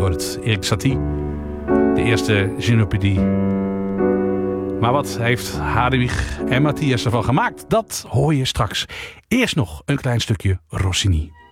hoort het, Erik Satie. De eerste Ginopédie. Maar wat heeft Hadewig en Matthias ervan gemaakt? Dat hoor je straks. Eerst nog een klein stukje Rossini.